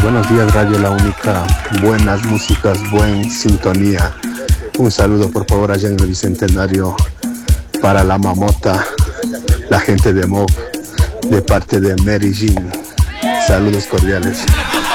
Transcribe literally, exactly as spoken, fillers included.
Buenos días, Radio La Única. Buenas músicas, buen sintonía. Un saludo, por favor, allá en el Bicentenario para la Mamota, la gente de Mob, de parte de Mary Jean. Saludos cordiales.